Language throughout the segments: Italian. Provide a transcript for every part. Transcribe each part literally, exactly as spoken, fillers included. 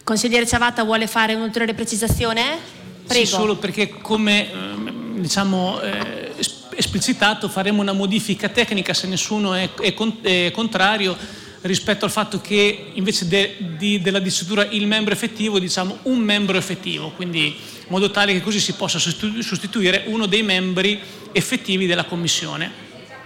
Consigliere Ciavatta vuole fare un'ulteriore precisazione? Prego. Sì, solo perché come eh, diciamo eh, esplicitato faremo una modifica tecnica se nessuno è, è, con, è contrario rispetto al fatto che invece de, di, della dicitura il membro effettivo diciamo un membro effettivo, quindi in modo tale che così si possa sostituire uno dei membri effettivi della Commissione.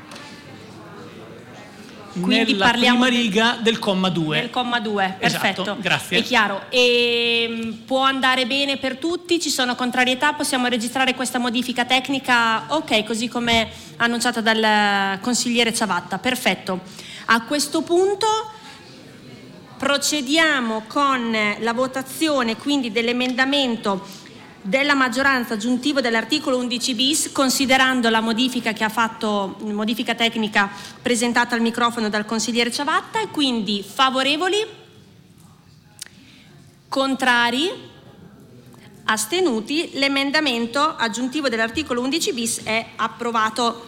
Quindi nella parliamo prima del, riga del comma due. Del comma due, perfetto. Esatto, grazie. È chiaro. E può andare bene per tutti? Ci sono contrarietà? Possiamo registrare questa modifica tecnica? Ok, così come annunciata dal consigliere Ciavatta. Perfetto. A questo punto procediamo con la votazione quindi dell'emendamento della maggioranza aggiuntivo dell'articolo undici bis, considerando la modifica che ha fatto, modifica tecnica presentata al microfono dal consigliere Ciavatta, e quindi favorevoli, contrari, astenuti. L'emendamento aggiuntivo dell'articolo undici bis è approvato.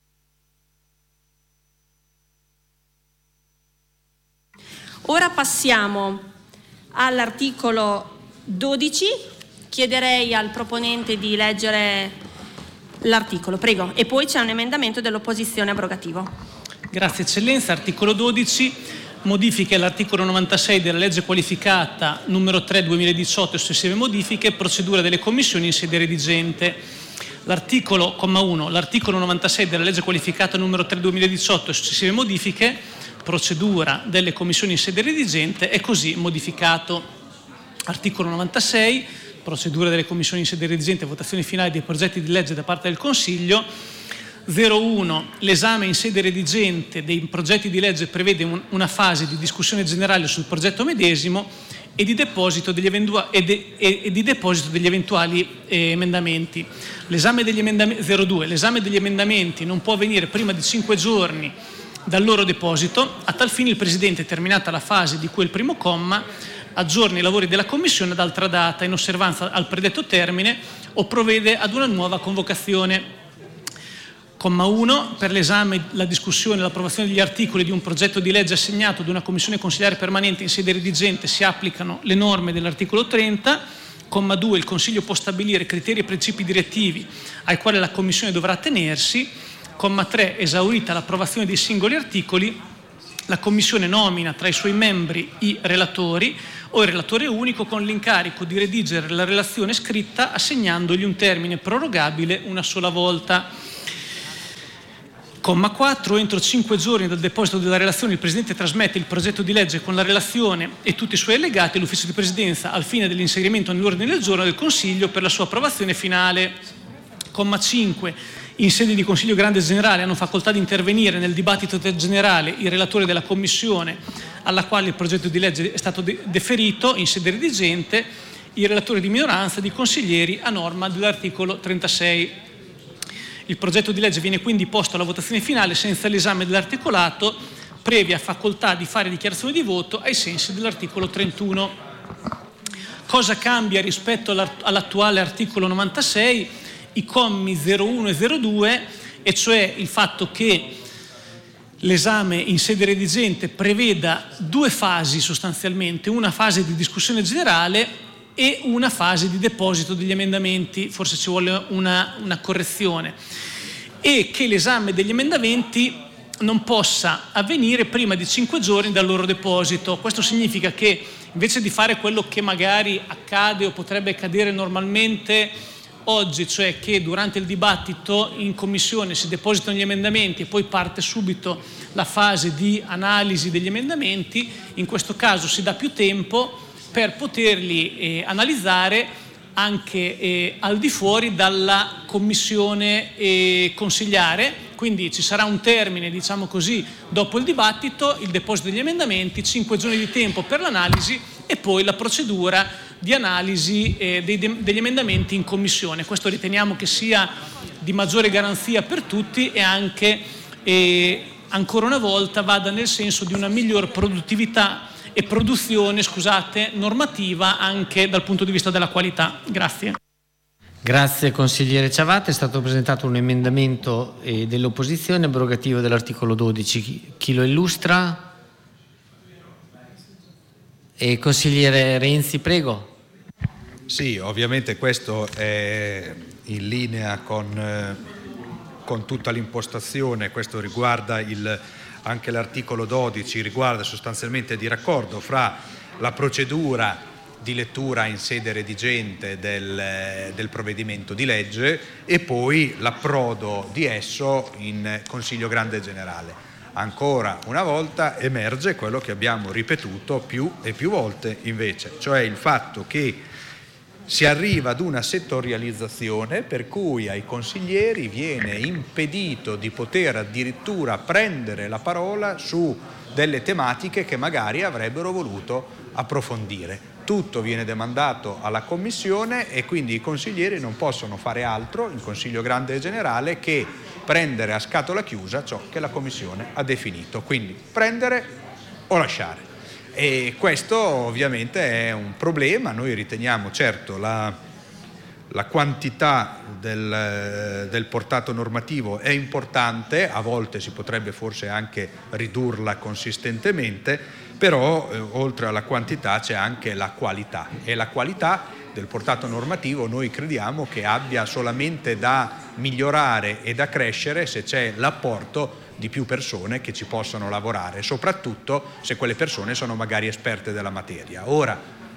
Ora passiamo all'articolo dodici. Chiederei al proponente di leggere l'articolo, prego, e poi c'è un emendamento dell'opposizione abrogativo. Grazie Eccellenza. Articolo dodici, modifiche all'articolo novantasei della legge qualificata numero tre duemiladiciotto e successive modifiche, procedura delle commissioni in sede redigente. L'articolo, comma uno, l'articolo novantasei della legge qualificata numero tre duemiladiciotto e successive modifiche, procedura delle commissioni in sede redigente, è così modificato. Articolo novantasei, procedura delle commissioni in sede redigente, votazione finale dei progetti di legge da parte del Consiglio. zero uno, l'esame in sede redigente dei progetti di legge prevede un, una fase di discussione generale sul progetto medesimo e di deposito degli, eventua- e de- e- e di deposito degli eventuali eh, emendamenti. L'esame degli emendamenti, zero due, l'esame degli emendamenti non può avvenire prima di cinque giorni dal loro deposito. A tal fine il Presidente, terminata la fase di quel primo comma, aggiorna i lavori della Commissione ad altra data in osservanza al predetto termine o provvede ad una nuova convocazione. Comma uno, per l'esame, la discussione e l'approvazione degli articoli di un progetto di legge assegnato ad una Commissione consiliare permanente in sede redigente si applicano le norme dell'articolo trenta. Comma due, il Consiglio può stabilire criteri e principi direttivi ai quali la Commissione dovrà attenersi. Comma tre, esaurita l'approvazione dei singoli articoli, la Commissione nomina tra i suoi membri i relatori o il relatore unico con l'incarico di redigere la relazione scritta assegnandogli un termine prorogabile una sola volta. Comma quattro, entro cinque giorni dal deposito della relazione il Presidente trasmette il progetto di legge con la relazione e tutti i suoi allegati all'Ufficio di Presidenza al fine dell'inserimento nell'ordine del giorno del Consiglio per la sua approvazione finale. Comma cinque, in sede di Consiglio Grande Generale hanno facoltà di intervenire nel dibattito generale i relatori della Commissione alla quale il progetto di legge è stato de- deferito in sede redigente, i relatori di minoranza e i consiglieri a norma dell'articolo trentasei. Il progetto di legge viene quindi posto alla votazione finale senza l'esame dell'articolato, previa facoltà di fare dichiarazione di voto ai sensi dell'articolo trentuno. Cosa cambia rispetto all'attuale articolo novantasei? I commi zero uno e zero due, e cioè il fatto che l'esame in sede redigente preveda due fasi sostanzialmente, una fase di discussione generale e una fase di deposito degli emendamenti, forse ci vuole una, una correzione, e che l'esame degli emendamenti non possa avvenire prima di cinque giorni dal loro deposito. Questo significa che invece di fare quello che magari accade o potrebbe accadere normalmente oggi, cioè che durante il dibattito in commissione si depositano gli emendamenti e poi parte subito la fase di analisi degli emendamenti, in questo caso si dà più tempo per poterli eh, analizzare anche eh, al di fuori dalla commissione eh, consigliare. Quindi ci sarà un termine, diciamo così, dopo il dibattito, il deposito degli emendamenti, cinque giorni di tempo per l'analisi e poi la procedura di analisi eh, dei, degli emendamenti in commissione. Questo riteniamo che sia di maggiore garanzia per tutti e anche, eh, ancora una volta, vada nel senso di una miglior produttività e produzione, scusate, normativa anche dal punto di vista della qualità. Grazie. Grazie consigliere Ciavatta. È stato presentato un emendamento eh, dell'opposizione abrogativo dell'articolo dodici. Chi, chi lo illustra? E consigliere Renzi, prego. Sì, ovviamente questo è in linea con, eh, con tutta l'impostazione, questo riguarda il, anche l'articolo dodici, riguarda sostanzialmente di raccordo fra la procedura di lettura in sede redigente del, del provvedimento di legge e poi l'approdo di esso in Consiglio Grande Generale. Ancora una volta emerge quello che abbiamo ripetuto più e più volte invece, cioè il fatto che si arriva ad una settorializzazione per cui ai consiglieri viene impedito di poter addirittura prendere la parola su delle tematiche che magari avrebbero voluto approfondire. Tutto viene demandato alla Commissione e quindi i consiglieri non possono fare altro in Consiglio Grande e Generale che prendere a scatola chiusa ciò che la Commissione ha definito, quindi prendere o lasciare. E questo ovviamente è un problema. Noi riteniamo certo la, la quantità del, del portato normativo è importante, a volte si potrebbe forse anche ridurla consistentemente, però eh, oltre alla quantità c'è anche la qualità e la qualità del portato normativo noi crediamo che abbia solamente da migliorare e da crescere se c'è l'apporto di più persone che ci possono lavorare, soprattutto se quelle persone sono magari esperte della materia. Ora,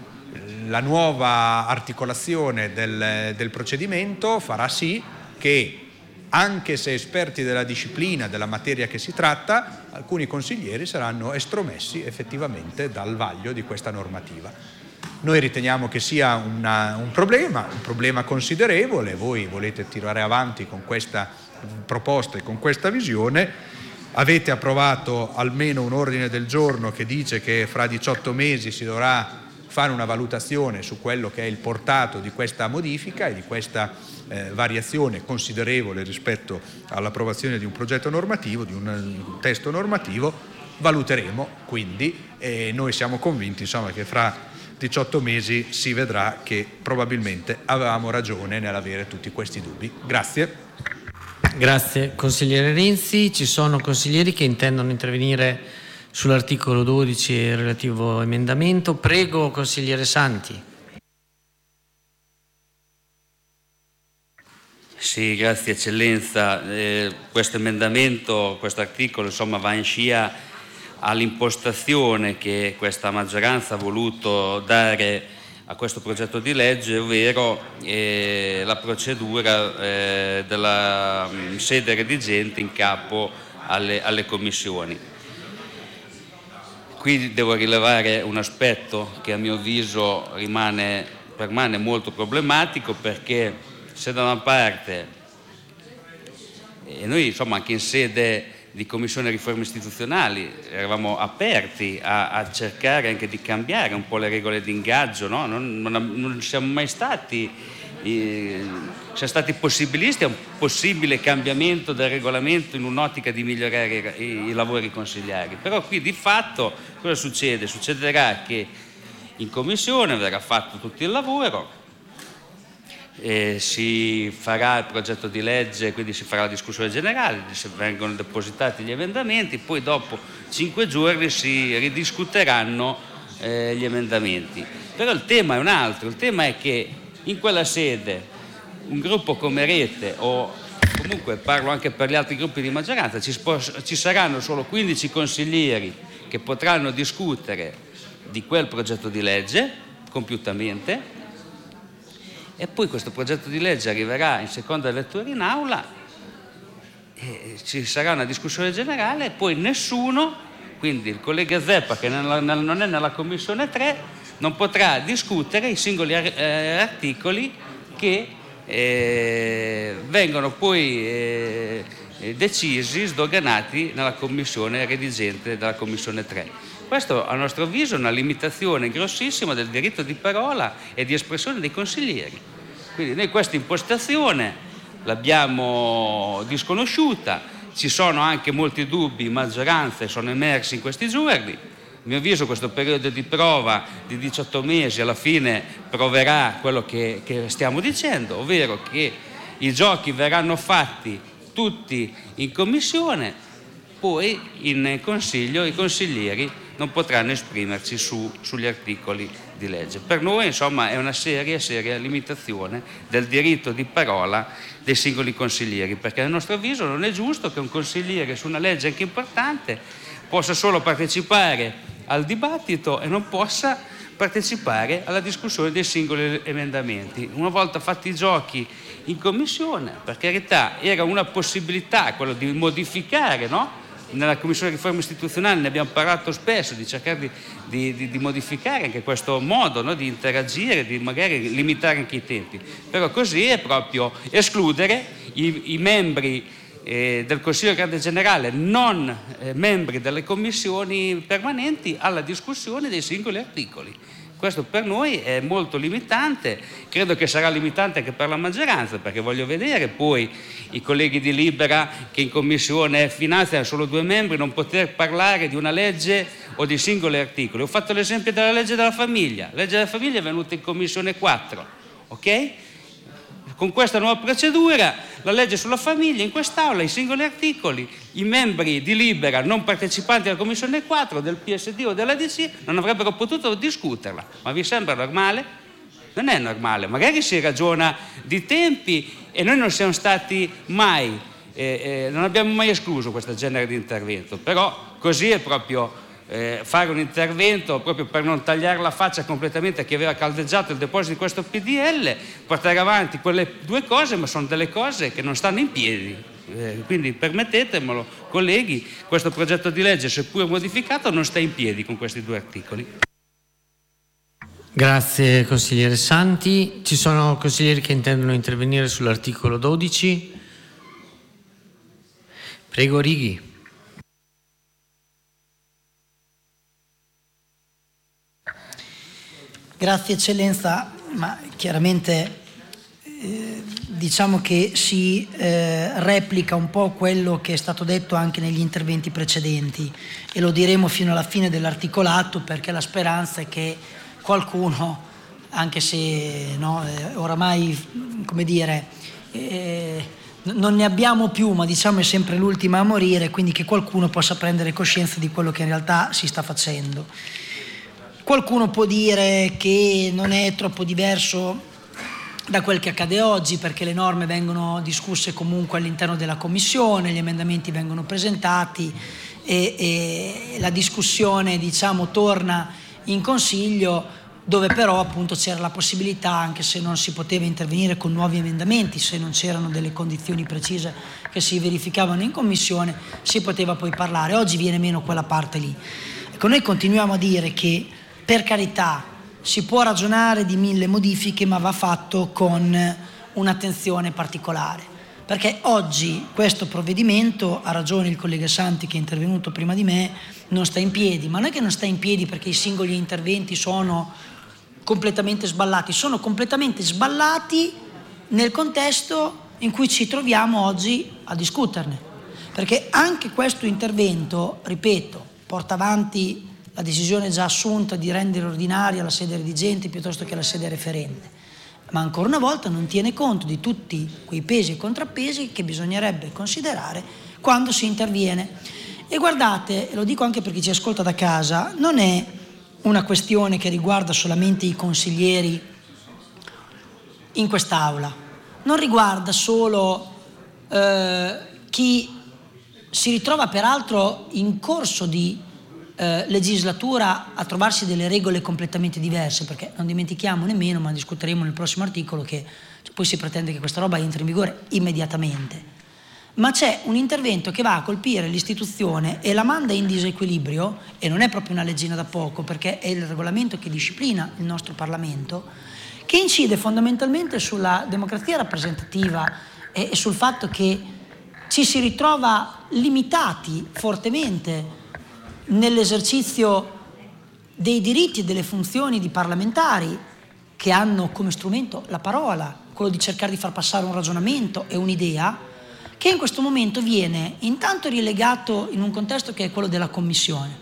la nuova articolazione del, del procedimento farà sì che, anche se esperti della disciplina, della materia che si tratta, alcuni consiglieri saranno estromessi effettivamente dal vaglio di questa normativa. Noi riteniamo che sia una, un problema, un problema considerevole. Voi volete tirare avanti con questa proposta e con questa visione. Avete approvato almeno un ordine del giorno che dice che fra diciotto mesi si dovrà fare una valutazione su quello che è il portato di questa modifica e di questa eh, variazione considerevole rispetto all'approvazione di un progetto normativo, di un, un testo normativo. Valuteremo quindi e noi siamo convinti insomma che fra diciotto mesi si vedrà che probabilmente avevamo ragione nell'avere tutti questi dubbi. Grazie. Grazie consigliere Renzi. Ci sono consiglieri che intendono intervenire sull'articolo dodici e il relativo emendamento. Prego consigliere Santi. Sì, grazie eccellenza. Eh, questo emendamento, questo articolo insomma va in scia all'impostazione che questa maggioranza ha voluto dare a questo progetto di legge, ovvero eh, la procedura eh, della mh, sede redigente in capo alle, alle commissioni. Qui devo rilevare un aspetto che a mio avviso rimane, permane molto problematico, perché se da una parte, e noi insomma anche in sede di Commissione Riforme Istituzionali eravamo aperti a, a cercare anche di cambiare un po' le regole di ingaggio, no? non, non, non siamo mai stati, eh, siamo stati possibilisti a un possibile cambiamento del regolamento in un'ottica di migliorare i, i, i lavori consigliari. Però qui di fatto cosa succede? Succederà che in Commissione verrà fatto tutto il lavoro, Eh, si farà il progetto di legge, quindi si farà la discussione generale, si vengono depositati gli emendamenti, poi dopo cinque giorni si ridiscuteranno eh, gli emendamenti. Però il tema è un altro, il tema è che in quella sede un gruppo come Rete, o comunque parlo anche per gli altri gruppi di maggioranza, ci, ci saranno solo quindici consiglieri che potranno discutere di quel progetto di legge compiutamente. E poi questo progetto di legge arriverà in seconda lettura in aula, e ci sarà una discussione generale e poi nessuno, quindi il collega Zeppa che non è nella Commissione tre, non potrà discutere i singoli articoli che eh, vengono poi eh, decisi, sdoganati nella Commissione redigente della Commissione tre. Questo a nostro avviso è una limitazione grossissima del diritto di parola e di espressione dei consiglieri. Quindi noi questa impostazione l'abbiamo disconosciuta, ci sono anche molti dubbi in maggioranza e sono emersi in questi giorni. A mio avviso questo periodo di prova di diciotto mesi alla fine proverà quello che, che stiamo dicendo, ovvero che i giochi verranno fatti tutti in commissione, poi in consiglio i consiglieri non potranno esprimersi su, sugli articoli di legge. Per noi insomma è una seria, seria limitazione del diritto di parola dei singoli consiglieri, perché a nostro avviso non è giusto che un consigliere su una legge anche importante possa solo partecipare al dibattito e non possa partecipare alla discussione dei singoli emendamenti. Una volta fatti i giochi in commissione, per carità, era una possibilità quello di modificare, no? Nella Commissione di Riforma Istituzionale ne abbiamo parlato spesso, di cercare di, di, di, di modificare anche questo modo, no? Di interagire, di magari limitare anche i tempi, però così è proprio escludere i, i membri eh, del Consiglio Grande Generale, non eh, membri delle commissioni permanenti, alla discussione dei singoli articoli. Questo per noi è molto limitante, credo che sarà limitante anche per la maggioranza, perché voglio vedere poi i colleghi di Libera che in Commissione Finanze hanno solo due membri non poter parlare di una legge o di singoli articoli. Ho fatto l'esempio della legge della famiglia, la legge della famiglia è venuta in Commissione quattro, ok? Con questa nuova procedura, la legge sulla famiglia in quest'Aula, i singoli articoli, i membri di Libera non partecipanti alla Commissione quattro, del P S D o della D C non avrebbero potuto discuterla. Ma vi sembra normale? Non è normale, magari si ragiona di tempi e noi non siamo stati mai, eh, eh, non abbiamo mai escluso questo genere di intervento, però così è proprio eh, fare un intervento proprio per non tagliare la faccia completamente a chi aveva caldeggiato il deposito di questo P D L, portare avanti quelle due cose, ma sono delle cose che non stanno in piedi. Eh, quindi permettetemelo, colleghi, questo progetto di legge, seppur modificato, non sta in piedi con questi due articoli. Grazie consigliere Santi. Ci sono consiglieri che intendono intervenire sull'articolo dodici. Prego Righi. Grazie Eccellenza, ma chiaramente eh, diciamo che si eh, replica un po' quello che è stato detto anche negli interventi precedenti e lo diremo fino alla fine dell'articolato, perché la speranza è che qualcuno, anche se no, eh, oramai, come dire, eh, non ne abbiamo più, ma diciamo è sempre l'ultima a morire, quindi che qualcuno possa prendere coscienza di quello che in realtà si sta facendo. Qualcuno può dire che non è troppo diverso da quel che accade oggi, perché le norme vengono discusse comunque all'interno della Commissione, gli emendamenti vengono presentati e, e la discussione, diciamo, torna in Consiglio, dove però appunto c'era la possibilità, anche se non si poteva intervenire con nuovi emendamenti, se non c'erano delle condizioni precise che si verificavano in Commissione, si poteva poi parlare. Oggi viene meno quella parte lì. Ecco, noi continuiamo a dire che, per carità, si può ragionare di mille modifiche, ma va fatto con un'attenzione particolare, perché oggi questo provvedimento, ha ragione il collega Santi che è intervenuto prima di me, non sta in piedi, ma non è che non sta in piedi perché i singoli interventi sono completamente sballati, sono completamente sballati nel contesto in cui ci troviamo oggi a discuterne, perché anche questo intervento, ripeto, porta avanti la decisione già assunta di rendere ordinaria la sede redigente piuttosto che la sede referente, ma ancora una volta non tiene conto di tutti quei pesi e contrappesi che bisognerebbe considerare quando si interviene. E guardate, lo dico anche per chi ci ascolta da casa, non è una questione che riguarda solamente i consiglieri in quest'Aula, non riguarda solo eh, chi si ritrova peraltro in corso di Eh, legislatura a trovarsi delle regole completamente diverse, perché non dimentichiamo nemmeno, ma discuteremo nel prossimo articolo, che poi si pretende che questa roba entri in vigore immediatamente, ma c'è un intervento che va a colpire l'istituzione e la manda in disequilibrio, e non è proprio una leggina da poco, perché è il regolamento che disciplina il nostro Parlamento, che incide fondamentalmente sulla democrazia rappresentativa e, e sul fatto che ci si ritrova limitati fortemente nell'esercizio dei diritti e delle funzioni di parlamentari, che hanno come strumento la parola, quello di cercare di far passare un ragionamento e un'idea, che in questo momento viene intanto rilegato in un contesto che è quello della Commissione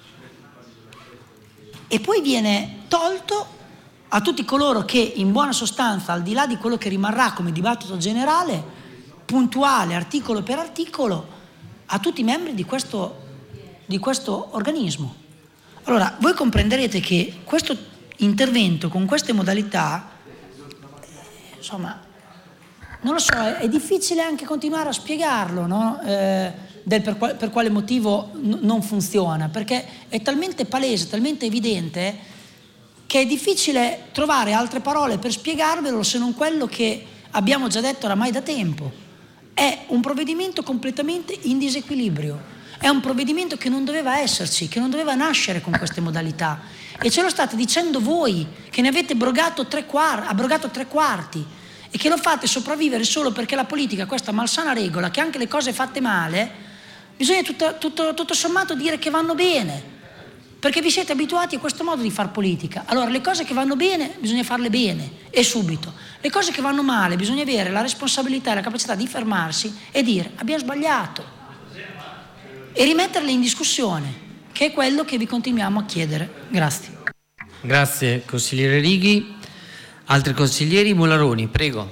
e poi viene tolto a tutti coloro che, in buona sostanza, al di là di quello che rimarrà come dibattito generale, puntuale, articolo per articolo, a tutti i membri di questo di questo organismo. Allora, voi comprenderete che questo intervento con queste modalità, insomma, non lo so, è, è difficile anche continuare a spiegarlo, no? Eh, del per, qual, per quale motivo n- non funziona, perché è talmente palese, talmente evidente, che è difficile trovare altre parole per spiegarvelo se non quello che abbiamo già detto oramai da tempo. È un provvedimento completamente in disequilibrio, è un provvedimento che non doveva esserci, che non doveva nascere con queste modalità, e ce lo state dicendo voi che ne avete abrogato tre, quarti, abrogato tre quarti e che lo fate sopravvivere solo perché la politica ha questa malsana regola che anche le cose fatte male bisogna tutto, tutto, tutto sommato dire che vanno bene, perché vi siete abituati a questo modo di far politica. Allora, le cose che vanno bene bisogna farle bene e subito, le cose che vanno male bisogna avere la responsabilità e la capacità di fermarsi e dire abbiamo sbagliato e rimetterle in discussione, che è quello che vi continuiamo a chiedere. Grazie. Grazie consigliere Righi. Altri consiglieri? Mularoni, prego.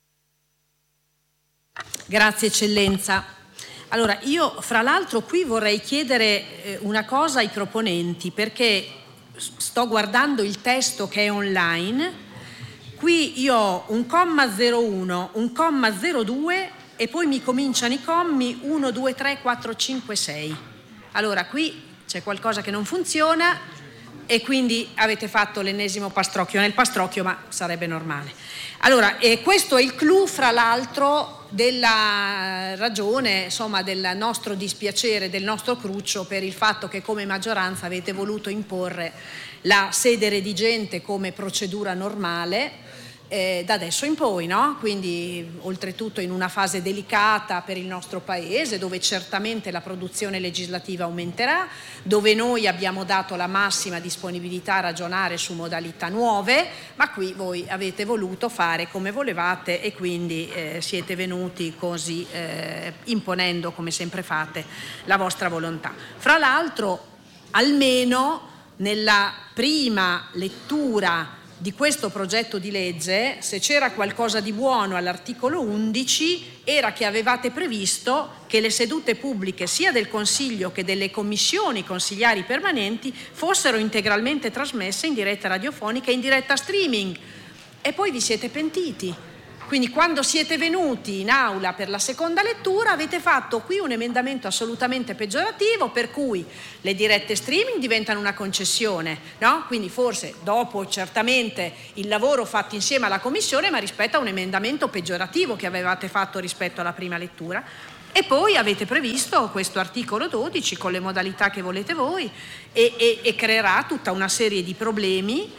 Grazie eccellenza. Allora, io fra l'altro qui vorrei chiedere eh, una cosa ai proponenti, perché sto guardando il testo che è online. Qui io ho un comma zero uno, un comma zero due e poi mi cominciano i commi uno, due, tre, quattro, cinque, sei. Allora qui c'è qualcosa che non funziona e quindi avete fatto l'ennesimo pastrocchio nel pastrocchio, ma sarebbe normale. Allora, eh, questo è il clou, fra l'altro, della ragione, insomma, del nostro dispiacere, del nostro cruccio per il fatto che come maggioranza avete voluto imporre la sede redigente come procedura normale eh, da adesso in poi, no? Quindi oltretutto in una fase delicata per il nostro Paese, dove certamente la produzione legislativa aumenterà, dove noi abbiamo dato la massima disponibilità a ragionare su modalità nuove, ma qui voi avete voluto fare come volevate e quindi eh, siete venuti così eh, imponendo, come sempre fate, la vostra volontà. Fra l'altro, almeno nella prima lettura di questo progetto di legge, se c'era qualcosa di buono all'articolo undici, era che avevate previsto che le sedute pubbliche sia del Consiglio che delle commissioni consigliari permanenti fossero integralmente trasmesse in diretta radiofonica e in diretta streaming, e poi vi siete pentiti. Quindi quando siete venuti in aula per la seconda lettura avete fatto qui un emendamento assolutamente peggiorativo, per cui le dirette streaming diventano una concessione, no? Quindi forse dopo certamente il lavoro fatto insieme alla Commissione, ma rispetto a un emendamento peggiorativo che avevate fatto rispetto alla prima lettura. E poi avete previsto questo articolo dodici con le modalità che volete voi e, e, e creerà tutta una serie di problemi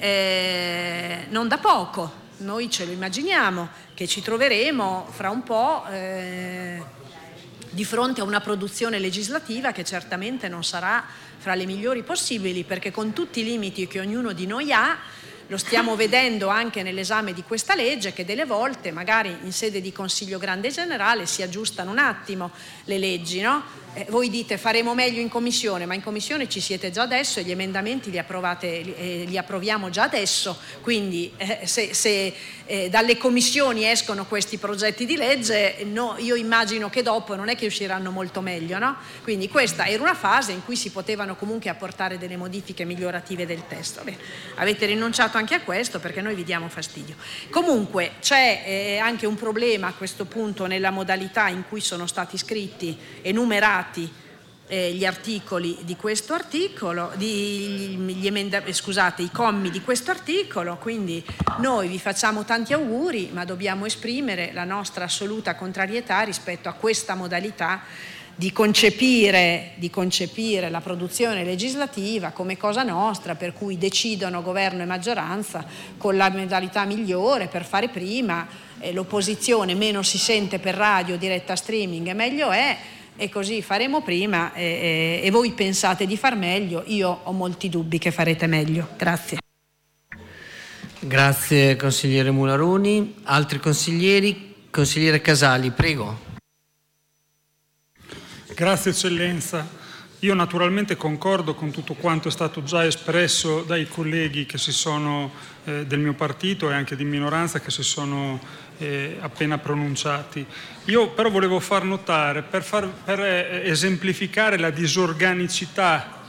eh, non da poco. Noi ce lo immaginiamo che ci troveremo fra un po' eh, di fronte a una produzione legislativa che certamente non sarà fra le migliori possibili, perché con tutti i limiti che ognuno di noi ha, lo stiamo vedendo anche nell'esame di questa legge, che delle volte magari in sede di Consiglio Grande Generale si aggiustano un attimo le leggi, no? Eh, voi dite faremo meglio in commissione, ma in commissione ci siete già adesso e gli emendamenti li, approvate, eh, li approviamo già adesso, quindi eh, se, se eh, dalle commissioni escono questi progetti di legge, no, io immagino che dopo non è che usciranno molto meglio, no? Quindi questa era una fase in cui si potevano comunque apportare delle modifiche migliorative del testo. Beh, avete rinunciato anche a questo perché noi vi diamo fastidio. Comunque c'è eh, anche un problema a questo punto nella modalità in cui sono stati scritti e numerati eh, gli articoli di questo articolo, di, gli emenda- scusate, i commi di questo articolo, quindi noi vi facciamo tanti auguri, ma dobbiamo esprimere la nostra assoluta contrarietà rispetto a questa modalità di concepire, di concepire la produzione legislativa come cosa nostra, per cui decidono governo e maggioranza con la modalità migliore per fare prima, eh, l'opposizione meno si sente per radio, diretta streaming e meglio è, e così faremo prima e, e, e voi pensate di far meglio, io ho molti dubbi che farete meglio. Grazie. Grazie consigliere Mularoni. Altri consiglieri? Consigliere Casali, prego. Grazie eccellenza. Io naturalmente concordo con tutto quanto è stato già espresso dai colleghi che si sono eh, del mio partito e anche di minoranza che si sono eh, appena pronunciati. Io però volevo far notare, per, far, per eh, esemplificare la disorganicità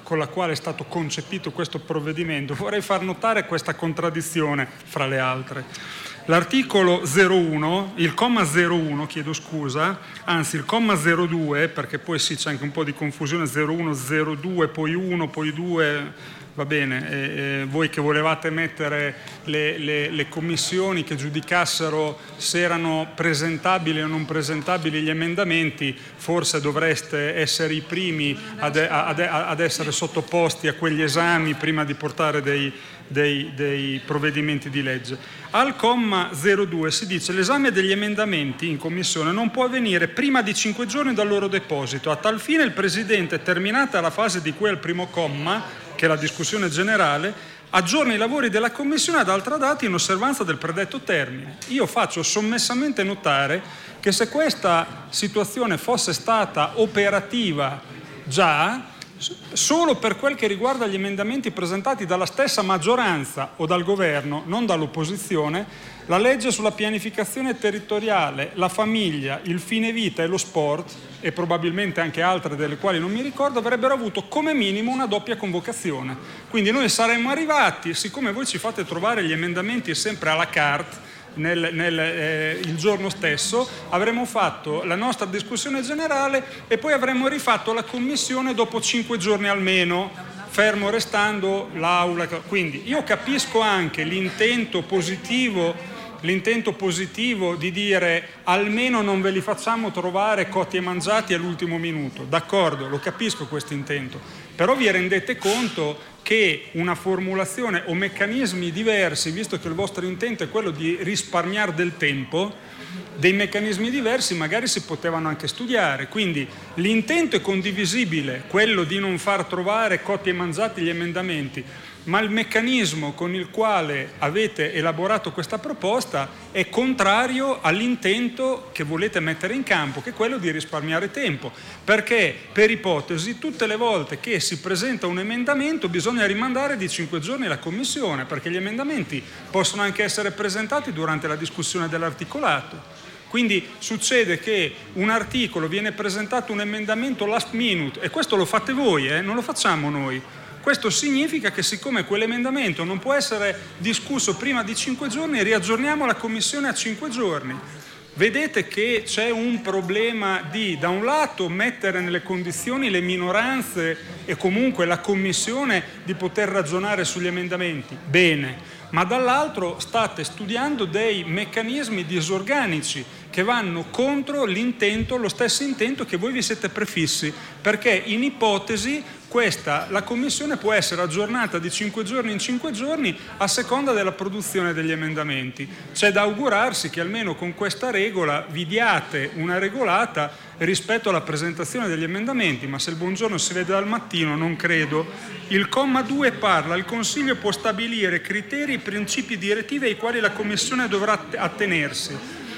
con la quale è stato concepito questo provvedimento, vorrei far notare questa contraddizione fra le altre. L'articolo zero uno, il comma zero uno, chiedo scusa, anzi il comma zero due, perché poi sì c'è anche un po' di confusione, zero uno, zero due, poi uno, poi due, va bene, eh, eh, voi che volevate mettere le, le, le commissioni che giudicassero se erano presentabili o non presentabili gli emendamenti, forse dovreste essere i primi ad, ad, ad essere sottoposti a quegli esami prima di portare dei, dei, dei provvedimenti di legge. Al comma zero due si dice: l'esame degli emendamenti in commissione non può avvenire prima di cinque giorni dal loro deposito. A tal fine il Presidente, terminata la fase di cui al primo comma, che è la discussione generale, aggiorna i lavori della Commissione ad altra data in osservanza del predetto termine. Io faccio sommessamente notare che se questa situazione fosse stata operativa già, solo per quel che riguarda gli emendamenti presentati dalla stessa maggioranza o dal governo, non dall'opposizione, la legge sulla pianificazione territoriale, la famiglia, il fine vita e lo sport, e probabilmente anche altre delle quali non mi ricordo, avrebbero avuto come minimo una doppia convocazione. Quindi noi saremmo arrivati, siccome voi ci fate trovare gli emendamenti sempre à la carte, Nel, nel, eh, il giorno stesso avremmo fatto la nostra discussione generale e poi avremmo rifatto la commissione dopo cinque giorni almeno, fermo restando l'aula. Quindi io capisco anche l'intento positivo, l'intento positivo di dire almeno non ve li facciamo trovare cotti e mangiati all'ultimo minuto, d'accordo, lo capisco questo intento, però vi rendete conto che una formulazione o meccanismi diversi, visto che il vostro intento è quello di risparmiare del tempo, dei meccanismi diversi magari si potevano anche studiare. Quindi l'intento è condivisibile, quello di non far trovare cotti e mangiati gli emendamenti, ma il meccanismo con il quale avete elaborato questa proposta è contrario all'intento che volete mettere in campo, che è quello di risparmiare tempo, perché per ipotesi tutte le volte che si presenta un emendamento bisogna rimandare di cinque giorni la commissione, perché gli emendamenti possono anche essere presentati durante la discussione dell'articolato. Quindi succede che un articolo viene presentato un emendamento last minute, e questo lo fate voi, eh? Non lo facciamo noi. Questo significa che siccome quell'emendamento non può essere discusso prima di cinque giorni, riaggiorniamo la commissione a cinque giorni. Vedete che c'è un problema di, da un lato, mettere nelle condizioni le minoranze e comunque la commissione di poter ragionare sugli emendamenti. Bene, ma dall'altro state studiando dei meccanismi disorganici che vanno contro l'intento, lo stesso intento che voi vi siete prefissi, perché in ipotesi questa, la commissione può essere aggiornata di cinque giorni in cinque giorni a seconda della produzione degli emendamenti. C'è da augurarsi che almeno con questa regola vi diate una regolata rispetto alla presentazione degli emendamenti, ma se il buongiorno si vede dal mattino non credo. Il comma due parla: il Consiglio può stabilire criteri e principi direttivi ai quali la Commissione dovrà attenersi.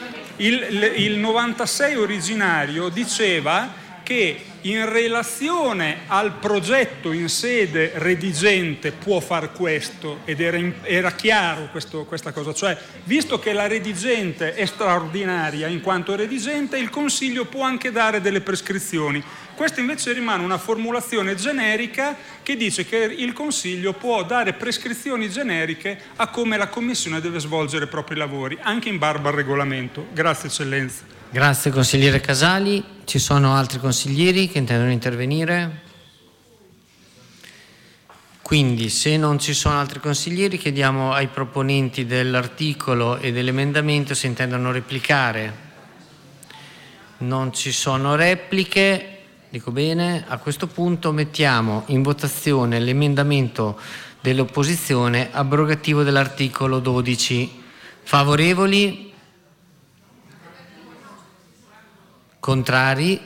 Il, il novantasei originario diceva che in relazione al progetto in sede redigente può far questo, ed era, era chiaro questo, questa cosa, cioè visto che la redigente è straordinaria in quanto redigente, il Consiglio può anche dare delle prescrizioni. Questa invece rimane una formulazione generica che dice che il Consiglio può dare prescrizioni generiche a come la Commissione deve svolgere i propri lavori, anche in barba al regolamento. Grazie Eccellenza. Grazie consigliere Casali. Ci sono altri consiglieri che intendono intervenire? Quindi, se non ci sono altri consiglieri, chiediamo ai proponenti dell'articolo e dell'emendamento se intendono replicare. Non ci sono repliche, dico bene. A questo punto mettiamo in votazione l'emendamento dell'opposizione abrogativo dell'articolo dodici. Favorevoli? Contrari?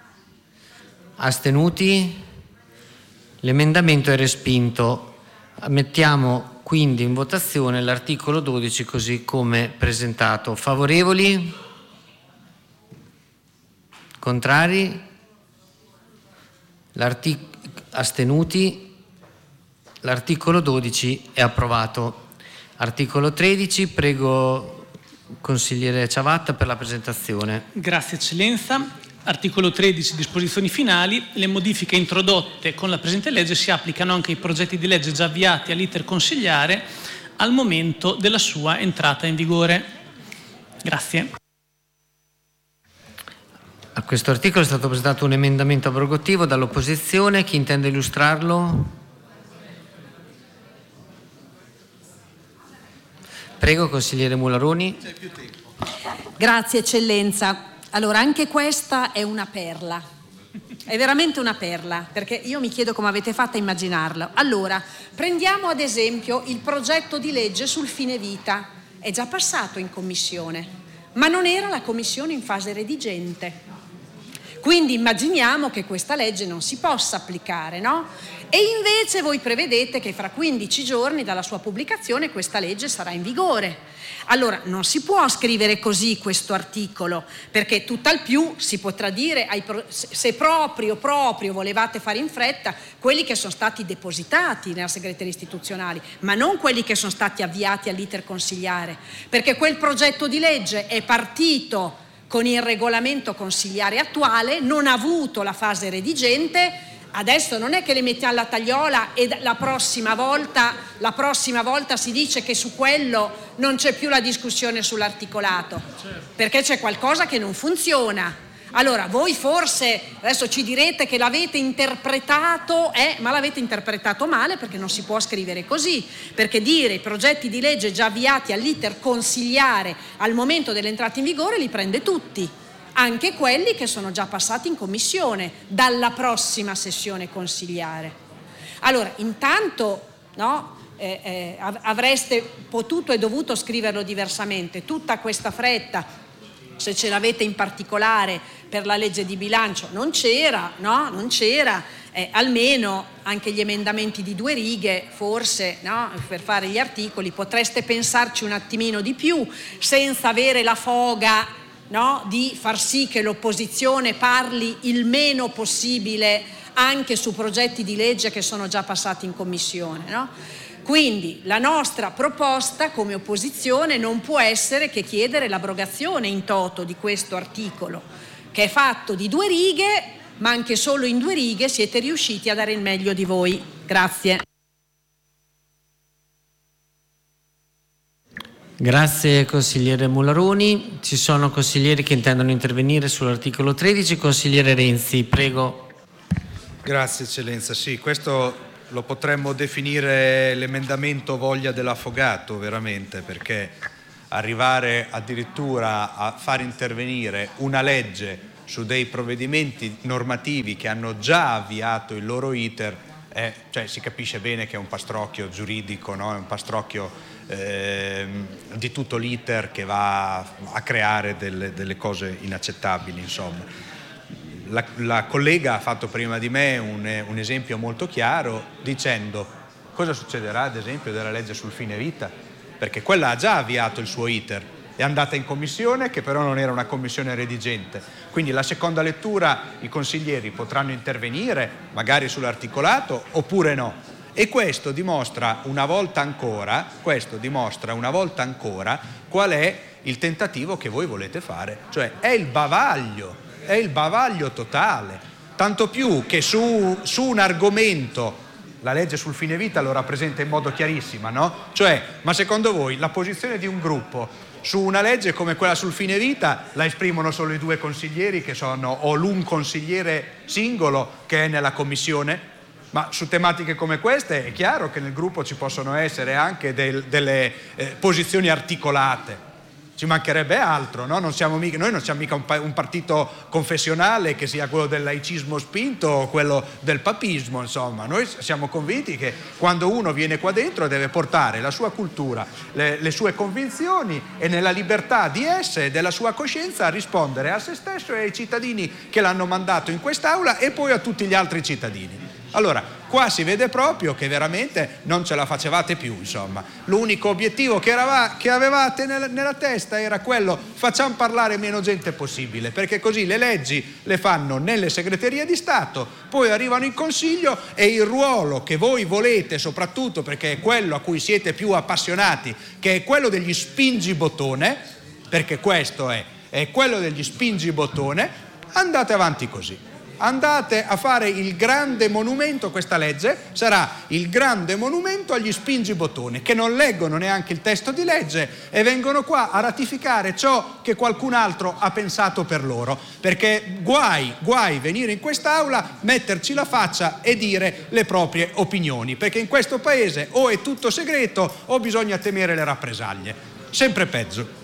Astenuti? L'emendamento è respinto. Mettiamo quindi in votazione l'articolo dodici così come presentato. Favorevoli? Contrari? L'artic- astenuti? L'articolo dodici è approvato. Articolo tredici, prego consigliere Ciavatta per la presentazione. Grazie Eccellenza. Articolo tredici, disposizioni finali. Le modifiche introdotte con la presente legge si applicano anche ai progetti di legge già avviati all'iter consiliare al momento della sua entrata in vigore. Grazie. A questo articolo è stato presentato un emendamento abrogativo dall'opposizione. Chi intende illustrarlo? Prego, consigliere Mularoni. Grazie, eccellenza. Allora, anche questa è una perla. È veramente una perla, perché io mi chiedo come avete fatto a immaginarlo. Allora, prendiamo ad esempio il progetto di legge sul fine vita. È già passato in commissione, ma non era la commissione in fase redigente. Quindi immaginiamo che questa legge non si possa applicare, no? E invece voi prevedete che fra quindici giorni dalla sua pubblicazione questa legge sarà in vigore. Allora non si può scrivere così questo articolo, perché tutt'al più si potrà dire ai pro- se proprio proprio volevate fare in fretta quelli che sono stati depositati nella segreteria istituzionale, ma non quelli che sono stati avviati all'iter consiliare, perché quel progetto di legge è partito con il regolamento consiliare attuale, non ha avuto la fase redigente. Adesso non è che le mettiamo alla tagliola e la prossima volta, la prossima volta si dice che su quello non c'è più la discussione sull'articolato, perché c'è qualcosa che non funziona. Allora voi forse adesso ci direte che l'avete interpretato, eh, ma l'avete interpretato male, perché non si può scrivere così, perché dire i progetti di legge già avviati all'iter consiliare al momento dell'entrata in vigore li prende tutti, anche quelli che sono già passati in commissione dalla prossima sessione consiliare. Allora, intanto, no, eh, eh, avreste potuto e dovuto scriverlo diversamente. Tutta questa fretta, se ce l'avete in particolare per la legge di bilancio, non c'era, no? Non c'era, eh, almeno anche gli emendamenti di due righe, forse, no? Per fare gli articoli potreste pensarci un attimino di più, senza avere la foga, no, di far sì che l'opposizione parli il meno possibile anche su progetti di legge che sono già passati in commissione, no? Quindi la nostra proposta come opposizione non può essere che chiedere l'abrogazione in toto di questo articolo, che è fatto di due righe, ma anche solo in due righe siete riusciti a dare il meglio di voi. Grazie. Grazie consigliere Mularoni. Ci sono consiglieri che intendono intervenire sull'articolo tredici. Consigliere Renzi, prego. Grazie eccellenza. Sì, questo lo potremmo definire l'emendamento voglia dell'affogato veramente, perché arrivare addirittura a far intervenire una legge su dei provvedimenti normativi che hanno già avviato il loro iter, eh, cioè si capisce bene che è un pastrocchio giuridico, no? È un pastrocchio Eh, di tutto l'iter che va a creare delle, delle cose inaccettabili, insomma. La, la collega ha fatto prima di me un, un esempio molto chiaro dicendo cosa succederà ad esempio della legge sul fine vita, perché quella ha già avviato il suo iter, è andata in commissione che però non era una commissione redigente, quindi la seconda lettura i consiglieri potranno intervenire magari sull'articolato oppure no. E questo dimostra una volta ancora, questo dimostra una volta ancora qual è il tentativo che voi volete fare, cioè è il bavaglio, è il bavaglio totale, tanto più che su, su un argomento, la legge sul fine vita lo rappresenta in modo chiarissimo, no? Cioè, ma secondo voi la posizione di un gruppo su una legge come quella sul fine vita la esprimono solo i due consiglieri che sono, o l'un consigliere singolo che è nella commissione? Ma su tematiche come queste è chiaro che nel gruppo ci possono essere anche del, delle eh, posizioni articolate, ci mancherebbe altro, no? Non siamo mica, noi non siamo mica un, un partito confessionale che sia quello del laicismo spinto o quello del papismo, insomma, noi siamo convinti che quando uno viene qua dentro deve portare la sua cultura, le, le sue convinzioni e nella libertà di esse e della sua coscienza a rispondere a se stesso e ai cittadini che l'hanno mandato in quest'aula e poi a tutti gli altri cittadini. Allora, qua si vede proprio che veramente non ce la facevate più, insomma. L'unico obiettivo che, eravate, che avevate nel, nella testa era quello: facciamo parlare meno gente possibile, perché così le leggi le fanno nelle segreterie di Stato, poi arrivano in Consiglio e il ruolo che voi volete, soprattutto perché è quello a cui siete più appassionati, che è quello degli spingibottone, perché questo è, è quello degli spingibottone, andate avanti così. Andate a fare il grande monumento, questa legge sarà il grande monumento agli spingibottoni che non leggono neanche il testo di legge e vengono qua a ratificare ciò che qualcun altro ha pensato per loro, perché guai, guai venire in quest'aula, metterci la faccia e dire le proprie opinioni, perché in questo paese o è tutto segreto o bisogna temere le rappresaglie, sempre peggio.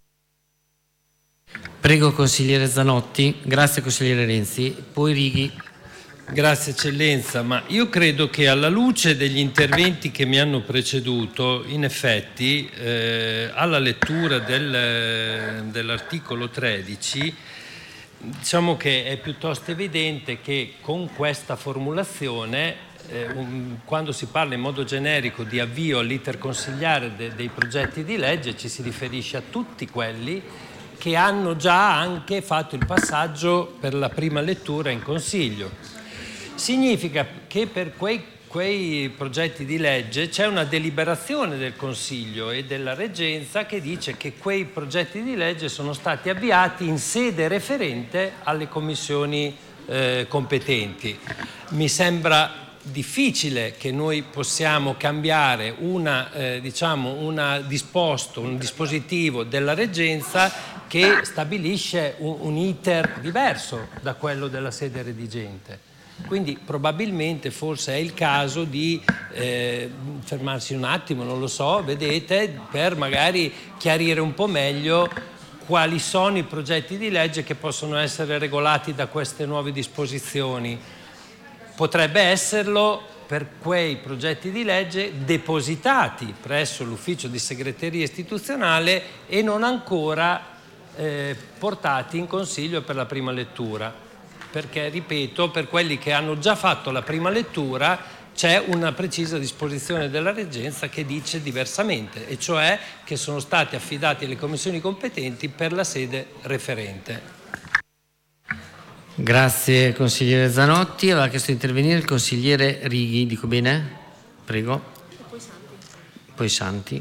Prego consigliere Zanotti, grazie consigliere Renzi, poi Righi. Grazie eccellenza, ma io credo che alla luce degli interventi che mi hanno preceduto, in effetti eh, alla lettura del, dell'articolo tredici, diciamo che è piuttosto evidente che con questa formulazione, eh, un, quando si parla in modo generico di avvio all'iter consigliare de, dei progetti di legge, ci si riferisce a tutti quelli che hanno già anche fatto il passaggio per la prima lettura in Consiglio. Significa che per quei, quei progetti di legge c'è una deliberazione del Consiglio e della Reggenza che dice che quei progetti di legge sono stati avviati in sede referente alle commissioni eh, competenti. Mi sembra difficile che noi possiamo cambiare una, eh, diciamo una disposto, un dispositivo della Reggenza che stabilisce un, un iter diverso da quello della sede redigente. Quindi probabilmente forse è il caso di eh, fermarsi un attimo, non lo so, vedete, per magari chiarire un po' meglio quali sono i progetti di legge che possono essere regolati da queste nuove disposizioni. Potrebbe esserlo per quei progetti di legge depositati presso l'ufficio di segreteria istituzionale e non ancora eh, portati in Consiglio per la prima lettura. Perché, ripeto, per quelli che hanno già fatto la prima lettura c'è una precisa disposizione della Reggenza che dice diversamente, e cioè che sono stati affidati alle commissioni competenti per la sede referente. Grazie consigliere Zanotti. Aveva chiesto di intervenire il consigliere Righi, dico bene? Prego. Poi Santi.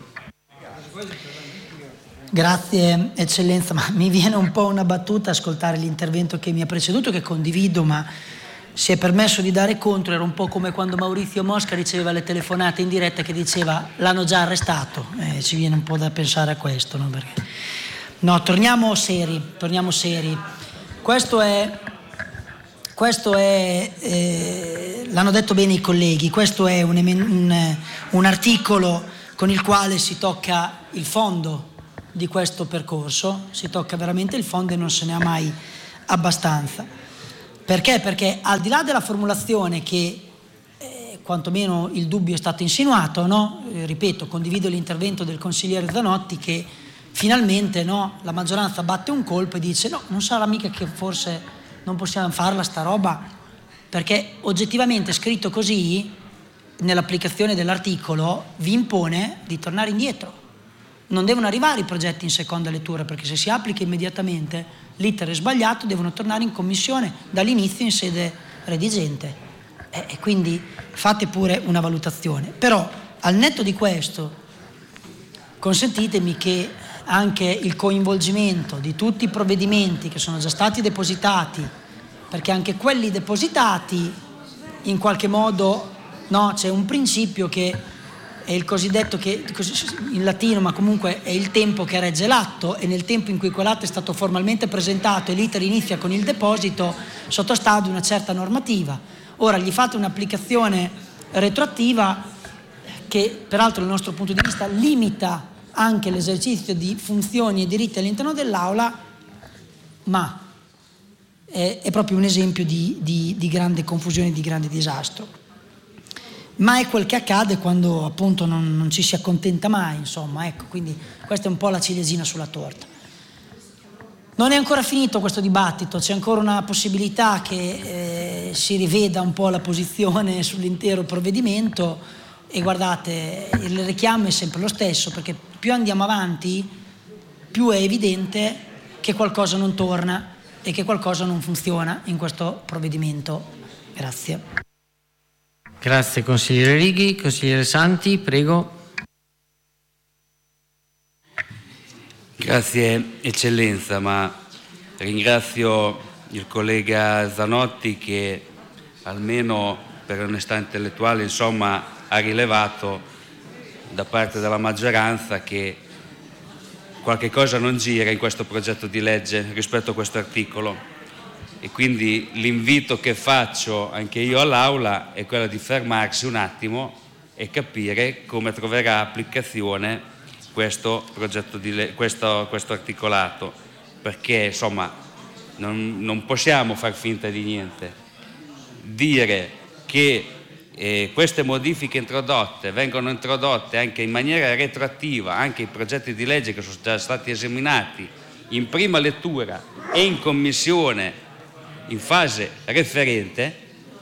Grazie eccellenza, ma mi viene un po' una battuta ascoltare l'intervento che mi ha preceduto, che condivido, ma si è permesso di dare contro. Era un po' come quando Maurizio Mosca riceveva le telefonate in diretta che diceva l'hanno già arrestato, eh, ci viene un po' da pensare a questo, no? Perché... no, torniamo seri, torniamo seri. Questo è Questo è, eh, l'hanno detto bene i colleghi, questo è un, un, un articolo con il quale si tocca il fondo di questo percorso, si tocca veramente il fondo e non se ne ha mai abbastanza. Perché? Perché al di là della formulazione che eh, quantomeno il dubbio è stato insinuato, no? eh, ripeto, condivido l'intervento del consigliere Zanotti che finalmente no, la maggioranza batte un colpo e dice no, non sarà mica che forse non possiamo farla sta roba, perché oggettivamente scritto così nell'applicazione dell'articolo vi impone di tornare indietro. Non devono arrivare i progetti in seconda lettura, perché se si applica immediatamente l'iter è sbagliato, devono tornare in commissione dall'inizio in sede redigente. E, e quindi fate pure una valutazione. Però al netto di questo consentitemi che anche il coinvolgimento di tutti i provvedimenti che sono già stati depositati, perché anche quelli depositati in qualche modo no, c'è un principio che è il cosiddetto, che in latino ma comunque è il tempo che regge l'atto, e nel tempo in cui quell'atto è stato formalmente presentato e l'iter inizia con il deposito sottostà ad una certa normativa. Ora gli fate un'applicazione retroattiva che peraltro dal nostro punto di vista limita anche l'esercizio di funzioni e diritti all'interno dell'aula, ma è, è proprio un esempio di, di, di grande confusione, di grande disastro. Ma è quel che accade quando appunto non, non ci si accontenta mai, insomma, ecco, quindi questa è un po' la ciliegina sulla torta. Non è ancora finito questo dibattito, c'è ancora una possibilità che eh, si riveda un po' la posizione sull'intero provvedimento. E guardate, il richiamo è sempre lo stesso, perché più andiamo avanti, più è evidente che qualcosa non torna e che qualcosa non funziona in questo provvedimento. Grazie. Grazie consigliere Righi. Consigliere Santi, prego. Grazie eccellenza, ma ringrazio il collega Zanotti che almeno per onestà intellettuale insomma ha rilevato da parte della maggioranza che qualche cosa non gira in questo progetto di legge rispetto a questo articolo, e quindi l'invito che faccio anche io all'Aula è quello di fermarsi un attimo e capire come troverà applicazione questo progetto di le- questo, questo articolato, perché insomma non, non possiamo far finta di niente. Dire che eh, queste modifiche introdotte vengono introdotte anche in maniera retroattiva anche i progetti di legge che sono già stati esaminati in prima lettura e in commissione in fase referente,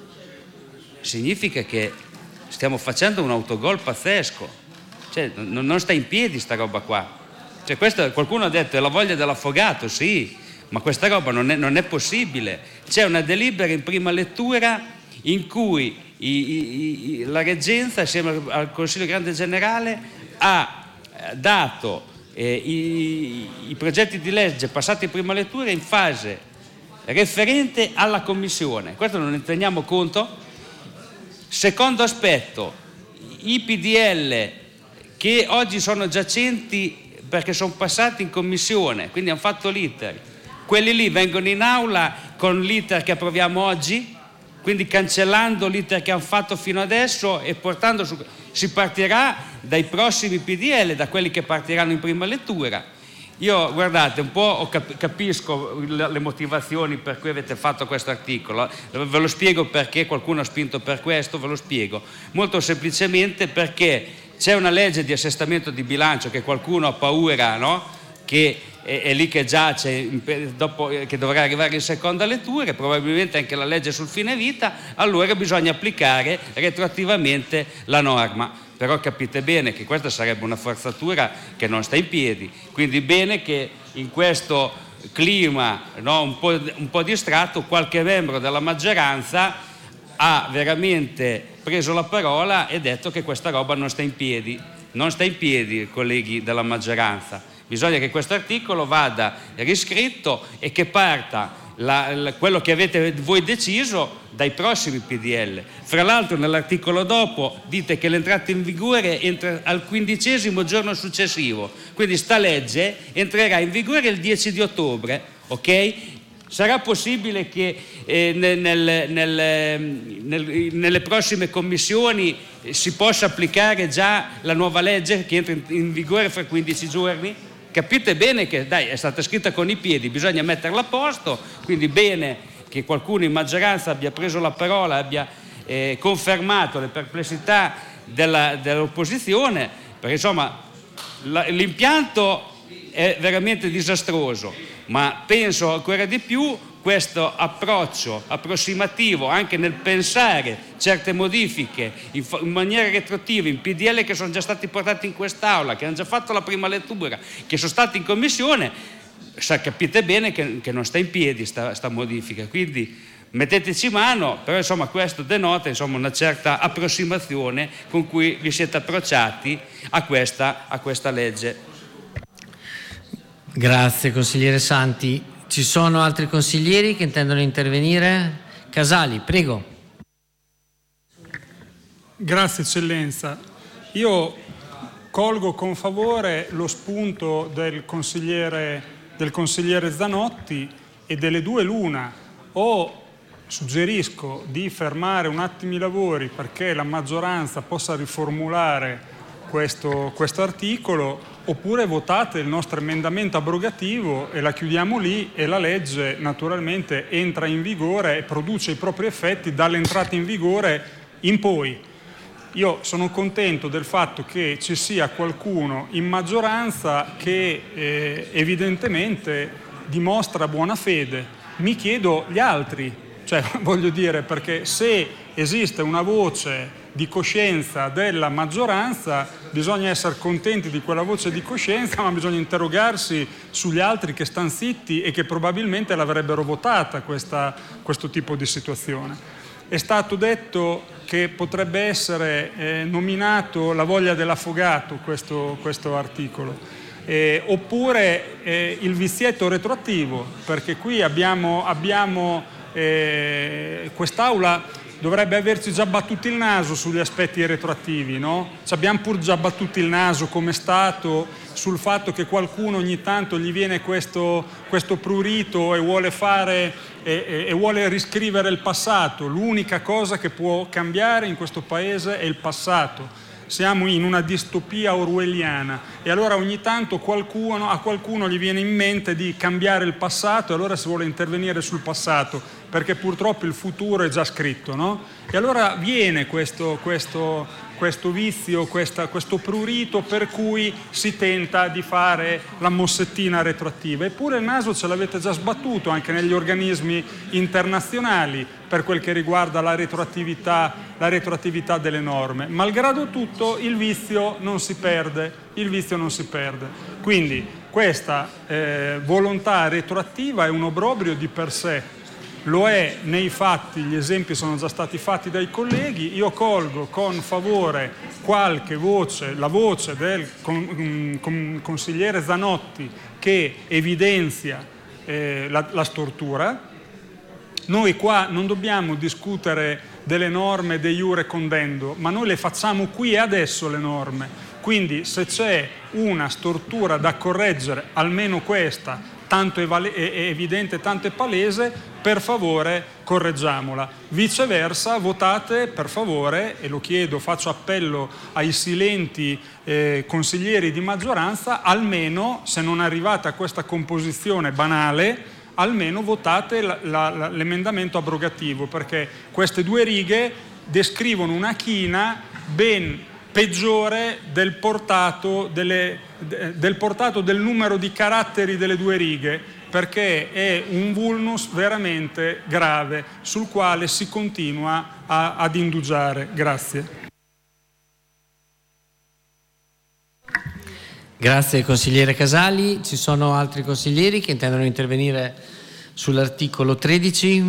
significa che stiamo facendo un autogol pazzesco, cioè, non, non sta in piedi sta roba qua. Cioè, questo, qualcuno ha detto è la voglia dell'affogato, sì, ma questa roba non è, non è possibile. C'è una delibera in prima lettura in cui i, i, i, la reggenza assieme al Consiglio Grande Generale ha dato eh, i, i progetti di legge passati in prima lettura in fase referente alla Commissione. Questo non ne teniamo conto? Secondo aspetto, i P D L che oggi sono giacenti perché sono passati in Commissione, quindi hanno fatto l'iter, quelli lì vengono in aula con l'iter che approviamo oggi, quindi cancellando l'iter che hanno fatto fino adesso e portando su, si partirà dai prossimi P D L, da quelli che partiranno in prima lettura. Io, guardate, un po' capisco le motivazioni per cui avete fatto questo articolo, ve lo spiego perché qualcuno ha spinto per questo, ve lo spiego. Molto semplicemente perché c'è una legge di assestamento di bilancio che qualcuno ha paura, no? Che è, è lì che giace, dopo, che dovrà arrivare in seconda lettura, e probabilmente anche la legge sul fine vita, allora bisogna applicare retroattivamente la norma. Però capite bene che questa sarebbe una forzatura che non sta in piedi, quindi bene che in questo clima, no, un po', un po' distratto, qualche membro della maggioranza ha veramente preso la parola e detto che questa roba non sta in piedi. Non sta in piedi, colleghi della maggioranza. Bisogna che questo articolo vada riscritto e che parta la, la, quello che avete voi deciso dai prossimi P D L. Fra l'altro nell'articolo dopo dite che l'entrata in vigore entra al quindicesimo giorno successivo, quindi sta legge entrerà in vigore il dieci di ottobre, ok? Sarà possibile che eh, nel, nel, nel, nel, nelle prossime commissioni si possa applicare già la nuova legge che entra in, in vigore fra quindici giorni? Capite bene che dai, è stata scritta con i piedi, bisogna metterla a posto, quindi bene che qualcuno in maggioranza abbia preso la parola, abbia eh, confermato le perplessità della, dell'opposizione, perché insomma la, l'impianto è veramente disastroso, ma penso ancora di più questo approccio approssimativo anche nel pensare certe modifiche in, in maniera retroattiva in P D L che sono già stati portati in quest'Aula, che hanno già fatto la prima lettura, che sono stati in commissione, sa, capite bene che, che non sta in piedi sta, sta modifica, quindi metteteci mano, però insomma questo denota insomma una certa approssimazione con cui vi siete approcciati a questa, a questa legge. Grazie consigliere Santi. Ci sono altri consiglieri che intendono intervenire? Casali, prego. Grazie eccellenza. Io colgo con favore lo spunto del consigliere, del consigliere Zanotti e delle due l'una. O suggerisco di fermare un attimo i lavori perché la maggioranza possa riformulare questo, questo articolo, oppure votate il nostro emendamento abrogativo e la chiudiamo lì e la legge naturalmente entra in vigore e produce i propri effetti dall'entrata in vigore in poi. Io sono contento del fatto che ci sia qualcuno in maggioranza che eh, evidentemente dimostra buona fede. Mi chiedo gli altri, cioè voglio dire, perché se esiste una voce di coscienza della maggioranza bisogna essere contenti di quella voce di coscienza, ma bisogna interrogarsi sugli altri che stanno zitti e che probabilmente l'avrebbero votata questa, questo tipo di situazione. È stato detto che potrebbe essere eh, nominato la voglia dell'affogato questo, questo articolo. Eh, oppure eh, il vizietto retroattivo, perché qui abbiamo, abbiamo eh, quest'Aula dovrebbe averci già battuto il naso sugli aspetti retroattivi, no? Ci abbiamo pur già battuto il naso come Stato sul fatto che qualcuno ogni tanto gli viene questo, questo prurito e vuole fare e, e, e vuole riscrivere il passato. L'unica cosa che può cambiare in questo Paese è il passato. Siamo in una distopia orwelliana e allora ogni tanto qualcuno, a qualcuno gli viene in mente di cambiare il passato e allora si vuole intervenire sul passato perché purtroppo il futuro è già scritto, no? E allora viene questo, questo, questo vizio, questa, questo prurito per cui si tenta di fare la mossettina retroattiva. Eppure il naso ce l'avete già sbattuto anche negli organismi internazionali per quel che riguarda la retroattività, la retroattività delle norme. Malgrado tutto il vizio non si perde, il vizio non si perde. Quindi questa eh, volontà retroattiva è un obbrobrio di per sé. Lo è nei fatti, gli esempi sono già stati fatti dai colleghi, io colgo con favore qualche voce, la voce del con, con, consigliere Zanotti che evidenzia eh, la, la stortura. Noi qua non dobbiamo discutere delle norme de iure condendo, ma noi le facciamo qui e adesso le norme. Quindi se c'è una stortura da correggere, almeno questa, tanto è, vale- è evidente, tanto è palese, per favore correggiamola. Viceversa, votate per favore, e lo chiedo, faccio appello ai silenti eh, consiglieri di maggioranza, almeno se non arrivate a questa composizione banale, almeno votate la, la, l'emendamento abrogativo, perché queste due righe descrivono una china ben peggiore del portato, delle, del portato del numero di caratteri delle due righe, perché è un vulnus veramente grave sul quale si continua a, ad indugiare. Grazie. Grazie consigliere Casali. Ci sono altri consiglieri che intendono intervenire sull'articolo tredici?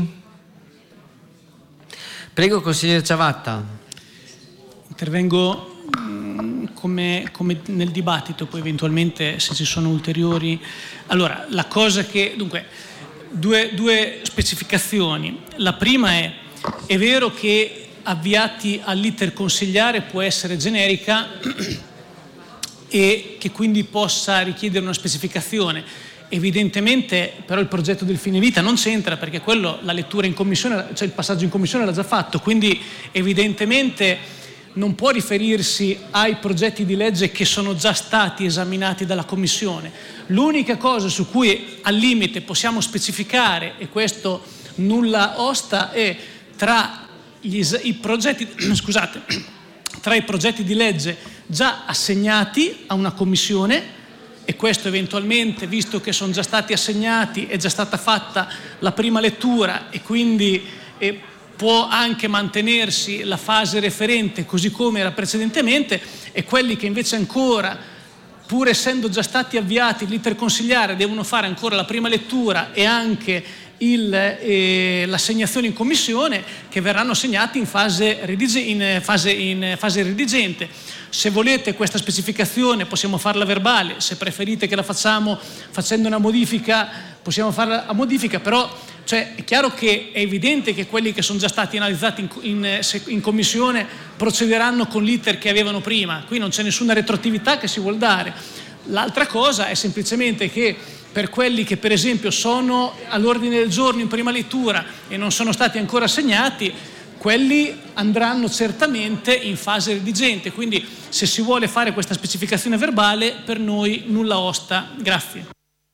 Prego consigliere Ciavatta. Intervengo Come, come nel dibattito, poi eventualmente se ci sono ulteriori. Allora, la cosa che, dunque, due, due specificazioni. La prima è, è vero che avviati all'iter consigliare può essere generica e che quindi possa richiedere una specificazione. Evidentemente però il progetto del fine vita non c'entra, perché quello, la lettura in commissione, cioè il passaggio in commissione l'ha già fatto, quindi evidentemente non può riferirsi ai progetti di legge che sono già stati esaminati dalla Commissione. L'unica cosa su cui al limite possiamo specificare, e questo nulla osta, è tra gli, i progetti, scusate, tra i progetti di legge già assegnati a una Commissione, e questo eventualmente, visto che sono già stati assegnati, è già stata fatta la prima lettura e quindi eh, può anche mantenersi la fase referente così come era precedentemente, e quelli che invece ancora, pur essendo già stati avviati l'iter consigliare, devono fare ancora la prima lettura e anche il, eh, l'assegnazione in commissione, che verranno assegnati in fase, redige, in, fase, in fase redigente. Se volete questa specificazione possiamo farla verbale, se preferite che la facciamo facendo una modifica possiamo farla a modifica, però cioè, è chiaro che è evidente che quelli che sono già stati analizzati in, in, in commissione procederanno con l'iter che avevano prima, qui non c'è nessuna retroattività che si vuol dare. L'altra cosa è semplicemente che per quelli che per esempio sono all'ordine del giorno in prima lettura e non sono stati ancora assegnati, quelli andranno certamente in fase redigente, quindi se si vuole fare questa specificazione verbale per noi nulla osta. Grazie.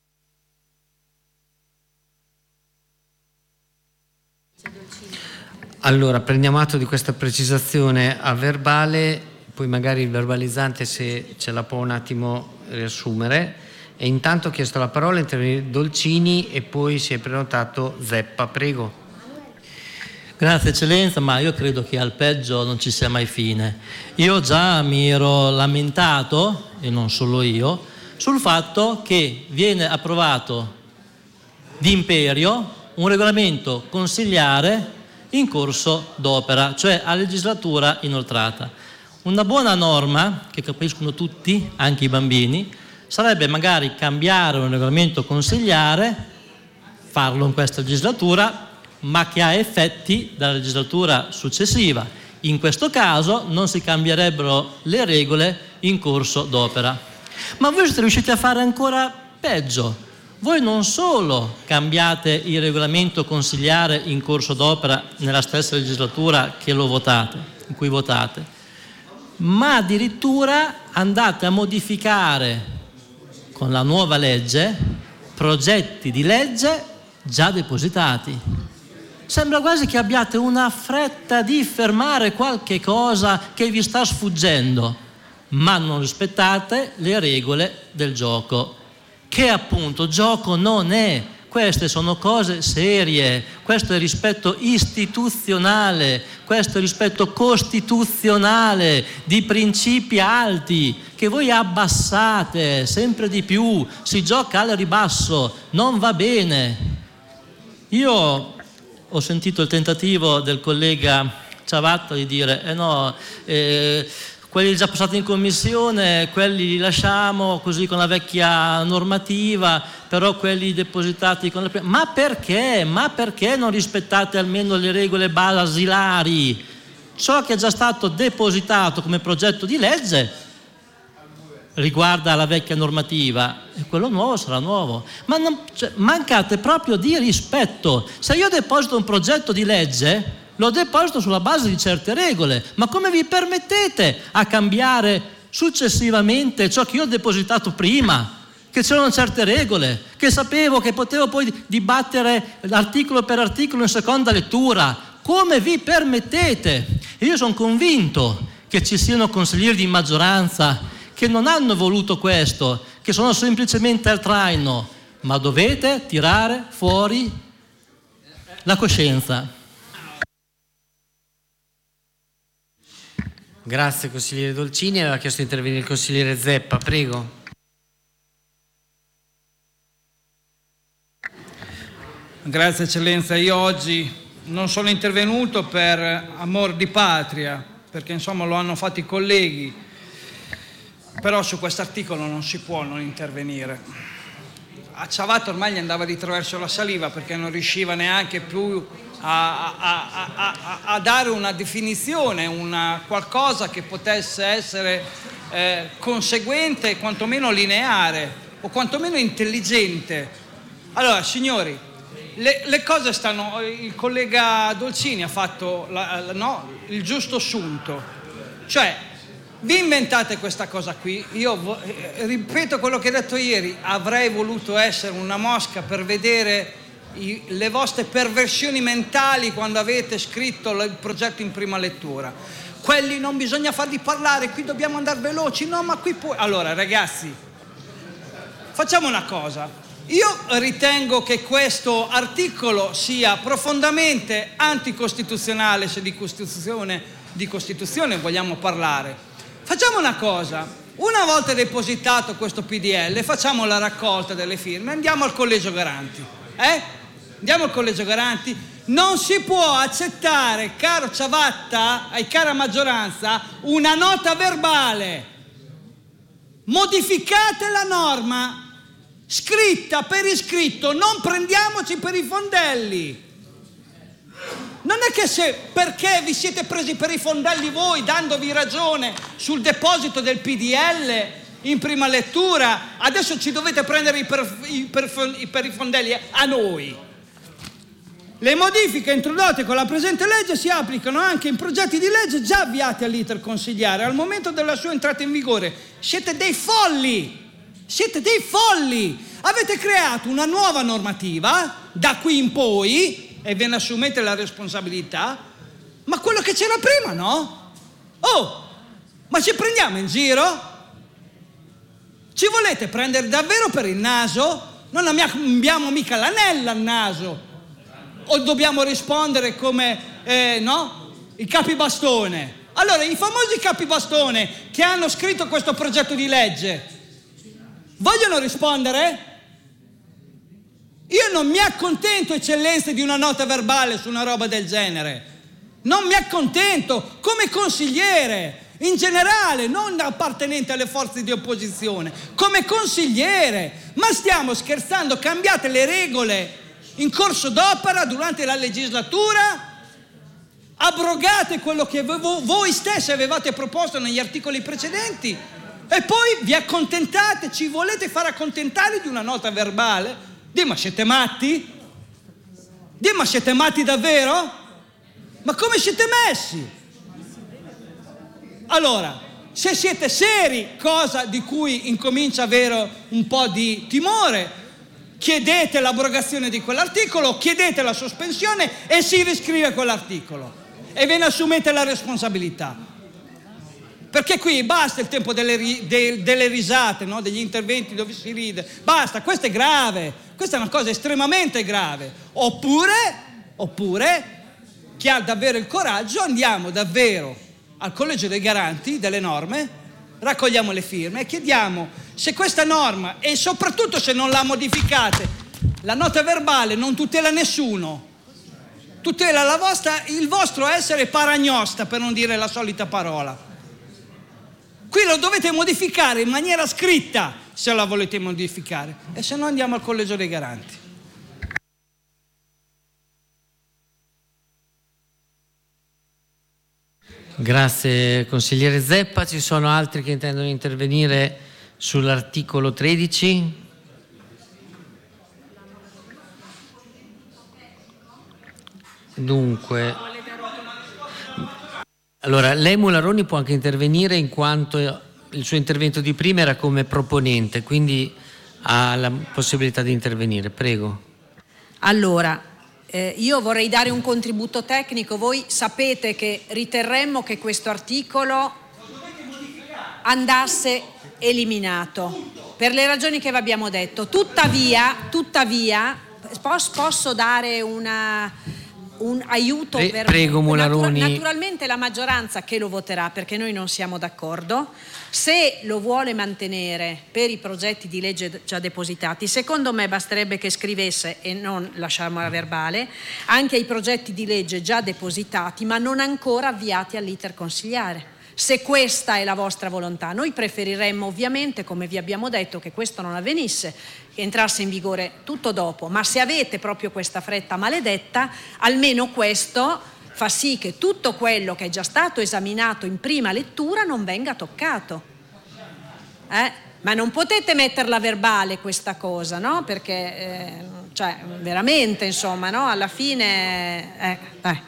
Allora, prendiamo atto di questa precisazione a verbale, poi magari il verbalizzante se ce la può un attimo riassumere. E intanto ho chiesto la parola a intervenire Dolcini e poi si è prenotato Zeppa. Prego. Grazie Eccellenza, ma io credo che al peggio non ci sia mai fine. Io già mi ero lamentato, e non solo io, sul fatto che viene approvato d'imperio un regolamento consigliare in corso d'opera, cioè a legislatura inoltrata. Una buona norma, che capiscono tutti, anche i bambini, sarebbe magari cambiare un regolamento consiliare, farlo in questa legislatura, ma che ha effetti dalla legislatura successiva. In questo caso non si cambierebbero le regole in corso d'opera. Ma voi siete riusciti a fare ancora peggio. Voi non solo cambiate il regolamento consiliare in corso d'opera nella stessa legislatura che lo votate, in cui votate, ma addirittura andate a modificare con la nuova legge progetti di legge già depositati. Sembra quasi che abbiate una fretta di fermare qualche cosa che vi sta sfuggendo, ma non rispettate le regole del gioco, che appunto gioco non è. Queste sono cose serie, questo è rispetto istituzionale, questo è rispetto costituzionale, di principi alti, che voi abbassate sempre di più, si gioca al ribasso, non va bene. Io ho sentito il tentativo del collega Ciavatta di dire, eh no, eh, quelli già passati in commissione, quelli li lasciamo così con la vecchia normativa, però quelli depositati con la prima. Ma perché? Ma perché non rispettate almeno le regole basilari? Ciò che è già stato depositato come progetto di legge riguarda la vecchia normativa e quello nuovo sarà nuovo. Ma non, cioè, mancate proprio di rispetto. Se io deposito un progetto di legge, lo deposito sulla base di certe regole, ma come vi permettete a cambiare successivamente ciò che io ho depositato prima? Che c'erano certe regole, che sapevo che potevo poi dibattere articolo per articolo in seconda lettura. Come vi permettete? E io sono convinto che ci siano consiglieri di maggioranza che non hanno voluto questo, che sono semplicemente al traino, ma dovete tirare fuori la coscienza. Grazie consigliere Dolcini. Aveva chiesto di intervenire il consigliere Zeppa, prego. Grazie eccellenza, io oggi non sono intervenuto per amor di patria, perché insomma lo hanno fatto i colleghi, però su questo articolo non si può non intervenire. A Ciavatta ormai gli andava di traverso la saliva perché non riusciva neanche più A, a, a, a, a dare una definizione, una qualcosa che potesse essere eh, conseguente e quantomeno lineare o quantomeno intelligente. Allora signori, le, le cose stanno, il collega Dolcini ha fatto la, la, no, il giusto assunto, cioè vi inventate questa cosa qui. Io eh, ripeto quello che ho detto ieri, avrei voluto essere una mosca per vedere I, le vostre perversioni mentali quando avete scritto il progetto in prima lettura. Quelli non bisogna farli parlare, qui dobbiamo andare veloci, no ma qui puoi. Allora ragazzi, facciamo una cosa, io ritengo che questo articolo sia profondamente anticostituzionale, se di Costituzione, di Costituzione vogliamo parlare. Facciamo una cosa, una volta depositato questo P D L facciamo la raccolta delle firme, andiamo al collegio garanti, eh? Andiamo al collegio garanti. Non si può accettare, caro Ciavatta e cara maggioranza, una nota verbale. Modificate la norma scritta per iscritto, non prendiamoci per i fondelli. Non è che se perché vi siete presi per i fondelli voi, dandovi ragione sul deposito del P D L in prima lettura, adesso ci dovete prendere per, per, per i fondelli a noi. Le modifiche introdotte con la presente legge si applicano anche in progetti di legge già avviati all'iter consigliare al momento della sua entrata in vigore. Siete dei folli! Siete dei folli! Avete creato una nuova normativa da qui in poi e ve ne assumete la responsabilità, ma quello che c'era prima no? Oh, ma ci prendiamo in giro? Ci volete prendere davvero per il naso? Non abbiamo mica l'anella al naso. O dobbiamo rispondere come, eh, no? I capibastone. Allora, i famosi capibastone che hanno scritto questo progetto di legge, vogliono rispondere? Io non mi accontento, eccellenze, di una nota verbale su una roba del genere. Non mi accontento come consigliere. in generale, non appartenente alle forze di opposizione, come consigliere. Ma stiamo scherzando? Cambiate le regole in corso d'opera durante la legislatura? Abrogate quello che voi stessi avevate proposto negli articoli precedenti e poi vi accontentate, ci volete far accontentare di una nota verbale? Dì, ma siete matti? Dì, ma siete matti davvero? Ma come siete messi? Allora, se siete seri, cosa di cui incomincia a avere un po' di timore, chiedete l'abrogazione di quell'articolo, chiedete la sospensione e si riscrive quell'articolo. E ve ne assumete la responsabilità, perché qui basta il tempo delle, ri, de, delle risate, no? Degli interventi dove si ride, basta, questo è grave, questa è una cosa estremamente grave. Oppure, oppure chi ha davvero il coraggio, andiamo davvero al Collegio dei Garanti delle norme, raccogliamo le firme e chiediamo se questa norma, e soprattutto se non la modificate, la nota verbale non tutela nessuno, tutela la vostra, il vostro essere paragnosta, per non dire la solita parola. Qui lo dovete modificare in maniera scritta, se la volete modificare, e se no andiamo al Collegio dei Garanti. Grazie consigliere Zeppa. Ci sono altri che intendono intervenire sull'articolo tredici? Dunque, allora lei Mularoni può anche intervenire in quanto il suo intervento di prima era come proponente, quindi ha la possibilità di intervenire. Prego. Allora, eh, io vorrei dare un contributo tecnico. Voi sapete che riterremmo che questo articolo andasse eliminato per le ragioni che vi abbiamo detto. Tuttavia, tuttavia posso dare una... un aiuto Pre- per prego Mularoni. Natura- naturalmente la maggioranza che lo voterà, perché noi non siamo d'accordo, se lo vuole mantenere per i progetti di legge già depositati, secondo me basterebbe che scrivesse, e non lasciarmela verbale, anche i progetti di legge già depositati ma non ancora avviati all'iter consigliare. Se questa è la vostra volontà, noi preferiremmo ovviamente, come vi abbiamo detto, che questo non avvenisse, che entrasse in vigore tutto dopo, ma se avete proprio questa fretta maledetta, almeno questo fa sì che tutto quello che è già stato esaminato in prima lettura non venga toccato. Eh? Ma non potete metterla verbale questa cosa, no? Perché, eh, cioè, veramente, insomma, no? Alla fine... Eh, eh.